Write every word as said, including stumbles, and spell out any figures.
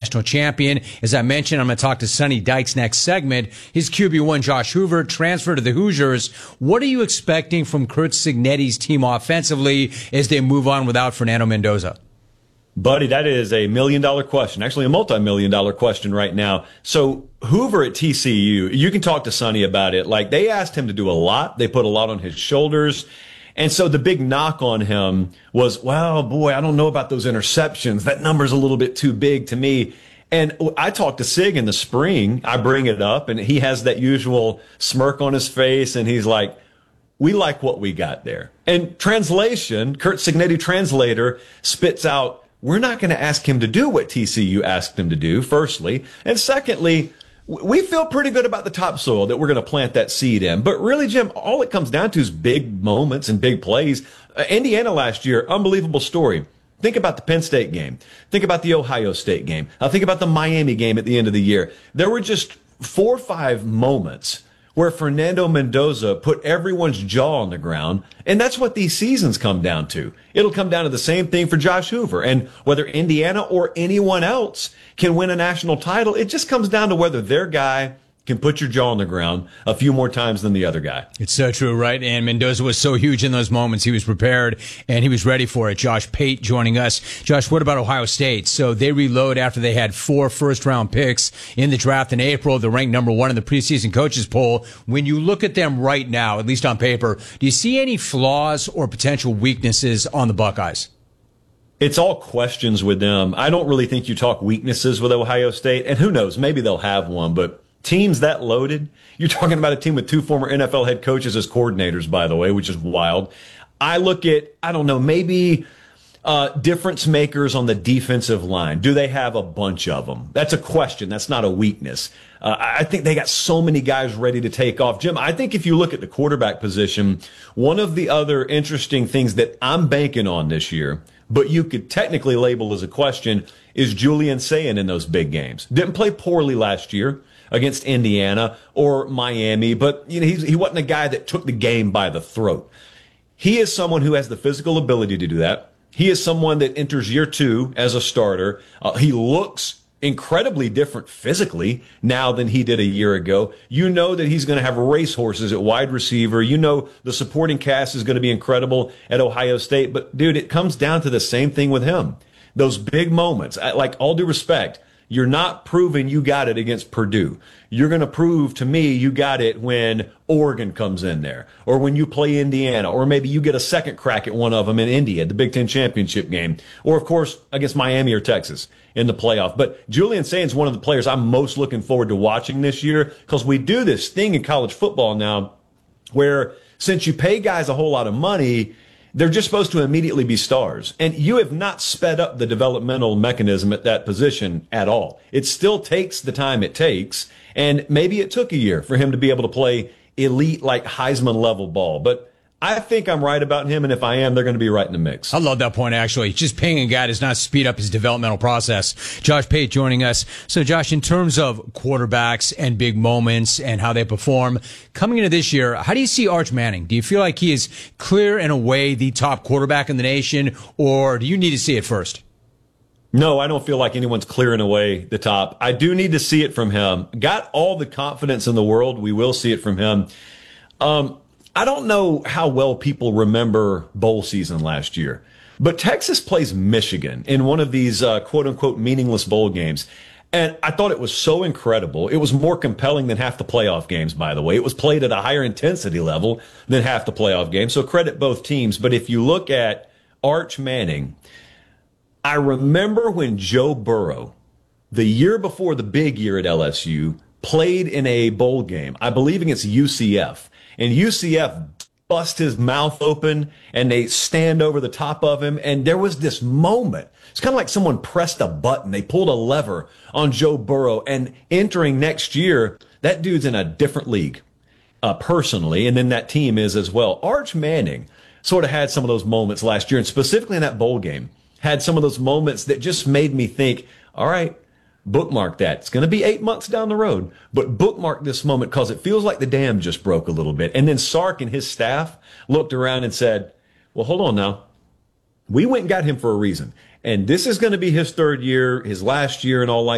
national champion. As I mentioned, I'm going to talk to Sonny Dykes next segment. His Q B one, Josh Hoover, transferred to the Hoosiers. What are you expecting from Curt Cignetti's team offensively as they move on without Fernando Mendoza? Buddy, that is a million-dollar question, actually a multi-million dollar question right now. So Hoover at T C U, you can talk to Sonny about it. Like, they asked him to do a lot. They put a lot on his shoulders. And so the big knock on him was, well, boy, I don't know about those interceptions. That number's a little bit too big to me. And I talked to Sig in the spring. I bring it up, and he has that usual smirk on his face, and he's like, we like what we got there. And translation, Curt Cignetti translator spits out, we're not going to ask him to do what T C U asked him to do, firstly. And secondly, we feel pretty good about the topsoil that we're going to plant that seed in. But really, Jim, all it comes down to is big moments and big plays. Uh, Indiana last year, unbelievable story. Think about the Penn State game. Think about the Ohio State game. Uh, think about the Miami game at the end of the year. There were just four or five moments where Fernando Mendoza put everyone's jaw on the ground, and that's what these seasons come down to. It'll come down to the same thing for Josh Hoover, and whether Indiana or anyone else can win a national title, it just comes down to whether their guy can put your jaw on the ground a few more times than the other guy. It's so true, right? And Mendoza was so huge in those moments. He was prepared and he was ready for it. Josh Pate joining us. Josh, what about Ohio State? So they reload after they had four first-round picks in the draft in April. They're ranked number one in the preseason coaches poll. When you look at them right now, at least on paper, do you see any flaws or potential weaknesses on the Buckeyes? It's all questions with them. I don't really think you talk weaknesses with Ohio State, and who knows, maybe they'll have one, but teams that loaded, you're talking about a team with two former N F L head coaches as coordinators, by the way, which is wild. I look at, I don't know, maybe uh, difference makers on the defensive line. Do they have a bunch of them? That's a question. That's not a weakness. Uh, I think they got so many guys ready to take off. Jim, I think if you look at the quarterback position, one of the other interesting things that I'm banking on this year, but you could technically label as a question, is Julian Sayin in those big games. Didn't play poorly last year against Indiana or Miami, but you know, he's, he wasn't a guy that took the game by the throat. He is someone who has the physical ability to do that. He is someone that enters year two as a starter. Uh, he looks incredibly different physically now than he did a year ago. You know that he's going to have racehorses at wide receiver. You know the supporting cast is going to be incredible at Ohio State. But, dude, it comes down to the same thing with him. Those big moments, like, all due respect, you're not proving you got it against Purdue. You're going to prove to me you got it when Oregon comes in there, or when you play Indiana, or maybe you get a second crack at one of them in Indy at the Big Ten championship game, or, of course, against Miami or Texas in the playoff. But Julian Sayin's one of the players I'm most looking forward to watching this year, because we do this thing in college football now where since you pay guys a whole lot of money, they're just supposed to immediately be stars. And you have not sped up the developmental mechanism at that position at all. It still takes the time it takes. And maybe it took a year for him to be able to play elite, like Heisman level ball. But I think I'm right about him. And if I am, they're going to be right in the mix. I love that point, actually. Just paying a guy does not speed up his developmental process. Josh Pate joining us. So, Josh, in terms of quarterbacks and big moments and how they perform, coming into this year, how do you see Arch Manning? Do you feel like he is clear and away the top quarterback in the nation, or do you need to see it first? No, I don't feel like anyone's clearing away the top. I do need to see it from him. Got all the confidence in the world. We will see it from him. Um, I don't know how well people remember bowl season last year, but Texas plays Michigan in one of these uh, quote-unquote meaningless bowl games. And I thought it was so incredible. It was more compelling than half the playoff games, by the way. It was played at a higher intensity level than half the playoff games. So credit both teams. But if you look at Arch Manning, I remember when Joe Burrow, the year before the big year at L S U, played in a bowl game, I believe against U C F. And U C F bust his mouth open, and they stand over the top of him. And there was this moment. It's kind of like someone pressed a button. They pulled a lever on Joe Burrow. And entering next year, that dude's in a different league, uh, personally. And then that team is as well. Arch Manning sort of had some of those moments last year, and specifically in that bowl game, had some of those moments that just made me think, all right, bookmark that. It's going to be eight months down the road, but bookmark this moment because it feels like the dam just broke a little bit. And then Sark and his staff looked around and said, well, hold on now. We went and got him for a reason. And this is going to be his third year, his last year and all like